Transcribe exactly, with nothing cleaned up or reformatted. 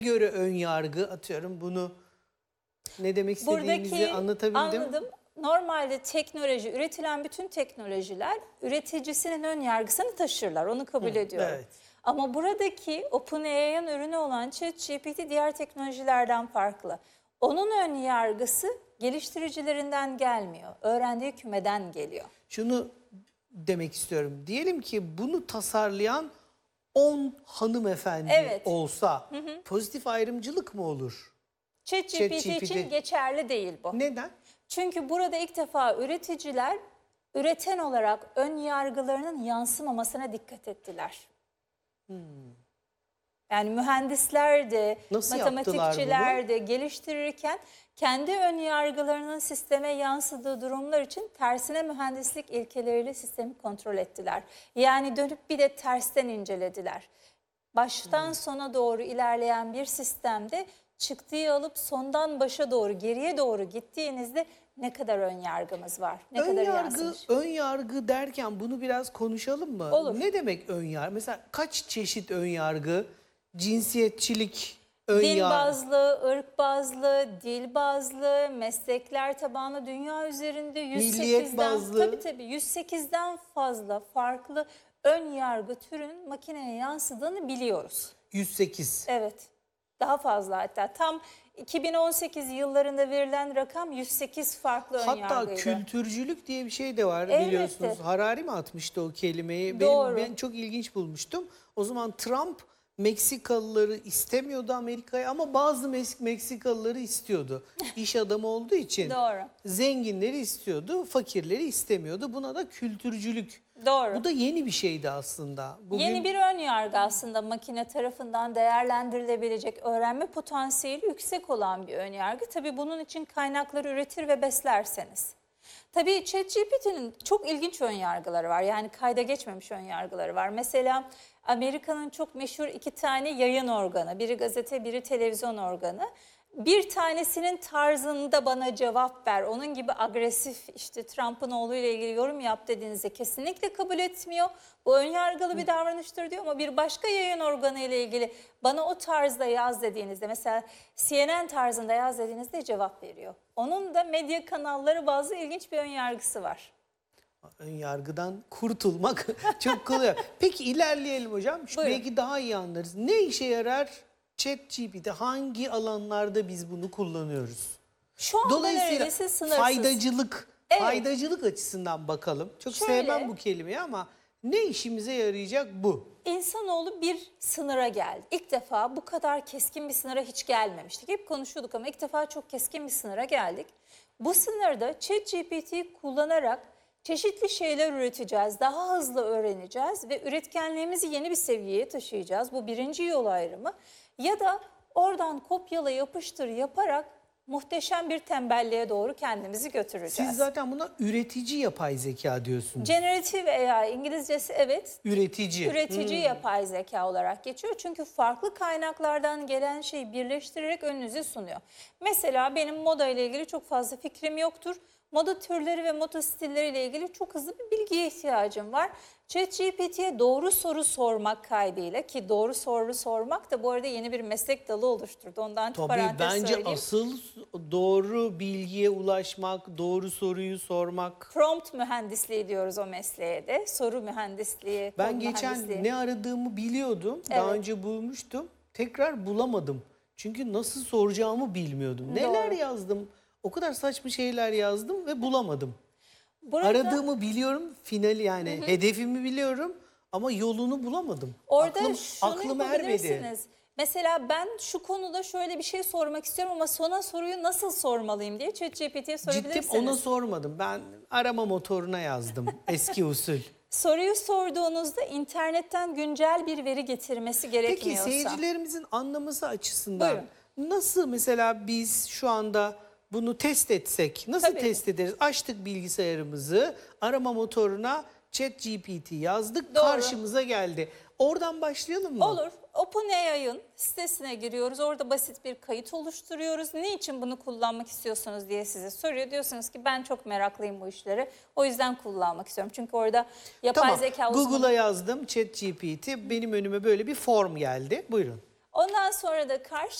göre ön yargı atıyorum bunu ne demek istediğinizi Buradaki anlatabildim. anladım. Normalde teknoloji, üretilen bütün teknolojiler üreticisinin ön yargısını taşırlar. Onu kabul Hı, ediyorum. evet. Ama buradaki OpenAI'nin ürünü olan ChatGPT diğer teknolojilerden farklı. Onun ön yargısı geliştiricilerinden gelmiyor. Öğrendiği kümeden geliyor. Şunu demek istiyorum. Diyelim ki bunu tasarlayan on hanımefendi Evet. olsa hı hı. pozitif ayrımcılık mı olur? ChatGPT ChatGPT için geçerli değil bu. Neden? Çünkü burada ilk defa üreticiler üreten olarak ön yargılarının yansımamasına dikkat ettiler. Hmm. Yani mühendisler de, Nasıl matematikçiler de geliştirirken kendi ön yargılarının sisteme yansıdığı durumlar için tersine mühendislik ilkeleriyle sistemi kontrol ettiler. Yani dönüp bir de tersten incelediler. Baştan hmm. sona doğru ilerleyen bir sistemde çıktıyı alıp sondan başa doğru, geriye doğru gittiğinizde ne kadar ön yargımız var, ne ön kadar yargı, yansımış. ön yargı derken bunu biraz konuşalım mı? Olur. Ne demek ön yargı? Mesela kaç çeşit ön yargı? Cinsiyetçilik, ön Din yargı. bazlı, ırk bazlı, dil bazlı, meslekler tabanlı dünya üzerinde yüz sekizden, tabii tabii yüz sekizden fazla farklı ön yargı türünün makineye yansıdığını biliyoruz. yüz sekiz. Evet. Daha fazla hatta. Tam iki bin on sekiz yıllarında verilen rakam yüz sekiz farklı ön yargıydı. Hatta kültürcülük diye bir şey de var Elbette. biliyorsunuz. Harari mi atmıştı o kelimeyi? Doğru. Ben, ben çok ilginç bulmuştum. O zaman Trump Meksikalıları istemiyordu Amerika'ya ama bazı Meksikalıları istiyordu. İş adamı olduğu için. Doğru. Zenginleri istiyordu, fakirleri istemiyordu. Buna da kültürcülük. Doğru. Bu da yeni bir şeydi aslında. Bugün... Yeni bir ön yargı aslında makine tarafından değerlendirilebilecek, öğrenme potansiyeli yüksek olan bir ön yargı. Tabii bunun için kaynakları üretir ve beslerseniz. Tabii ChatGPT'nin çok ilginç ön yargıları var. Yani kayda geçmemiş ön yargıları var. Mesela Amerika'nın çok meşhur iki tane yayın organı, biri gazete, biri televizyon organı. Bir tanesinin tarzında bana cevap ver, onun gibi agresif işte Trump'ın oğluyla ilgili yorum yap dediğinizde kesinlikle kabul etmiyor. Bu önyargılı bir davranıştır diyor ama bir başka yayın organı ile ilgili bana o tarzda yaz dediğinizde, mesela C N N tarzında yaz dediğinizde cevap veriyor. Onun da medya kanalları bazı ilginç bir önyargısı var. Önyargıdan kurtulmak çok kolay. Peki ilerleyelim hocam. Şu belki daha iyi anlarız. Ne işe yarar ChatGPT? Hangi alanlarda biz bunu kullanıyoruz? Şu anda Dolayısıyla sınırsız. faydacılık, Evet. faydacılık açısından bakalım. Çok Şöyle, sevmem bu kelimeyi ama ne işimize yarayacak bu? İnsanoğlu bir sınıra geldi. İlk defa bu kadar keskin bir sınıra hiç gelmemiştik. Hep konuşuyorduk ama ilk defa çok keskin bir sınıra geldik. Bu sınırda ChatGPT'yi kullanarak çeşitli şeyler üreteceğiz, daha hızlı öğreneceğiz ve üretkenliğimizi yeni bir seviyeye taşıyacağız. Bu birinci yol ayrımı. Ya da oradan kopyala yapıştır yaparak muhteşem bir tembelliğe doğru kendimizi götüreceğiz. Siz zaten buna üretici yapay zeka diyorsunuz. Generative A I İngilizcesi evet. Üretici. Üretici hmm. yapay zeka olarak geçiyor. Çünkü farklı kaynaklardan gelen şeyi birleştirerek önünüze sunuyor. Mesela benim moda ile ilgili çok fazla fikrim yoktur. Moda türleri ve moda stilleriyle ilgili çok hızlı bir bilgiye ihtiyacım var. ChatGPT'ye doğru soru sormak kaydıyla, ki doğru soru sormak da bu arada yeni bir meslek dalı oluşturdu. Ondan Tabii parantez bence söyleyeyim. asıl doğru bilgiye ulaşmak, doğru soruyu sormak. Prompt mühendisliği diyoruz o mesleğe de. Soru mühendisliği, Ben geçen ne aradığımı biliyordum. Evet. Daha önce bulmuştum. Tekrar bulamadım. Çünkü nasıl soracağımı bilmiyordum. Doğru. Neler yazdım? O kadar saçma şeyler yazdım ve bulamadım. Burada, aradığımı biliyorum, finali yani hı hı. hedefimi biliyorum ama yolunu bulamadım. Orada aklım, şunu aklım yapabilirsiniz. ermedi. Mesela ben şu konuda şöyle bir şey sormak istiyorum ama sonra soruyu nasıl sormalıyım diye ChatGPT'ye sorabilirsiniz. Ciddi ona sormadım. Ben arama motoruna yazdım eski usul. Soruyu sorduğunuzda internetten güncel bir veri getirmesi gerekmiyorsa. Peki seyircilerimizin anlaması açısından buyurun. Nasıl mesela biz şu anda bunu test etsek nasıl Tabii. test ederiz? Açtık bilgisayarımızı, arama motoruna ChatGPT yazdık, Doğru. karşımıza geldi. Oradan başlayalım mı? Olur. OpenAI'ın sitesine giriyoruz. Orada basit bir kayıt oluşturuyoruz. Niçin bunu kullanmak istiyorsunuz diye size soruyor. Diyorsunuz ki ben çok meraklıyım bu işlere. O yüzden kullanmak istiyorum. Çünkü orada yapay tamam. zeka uzmanı... Google'a yazdım ChatGPT. Benim önüme böyle bir form geldi. Buyurun. Ondan sonra da karşı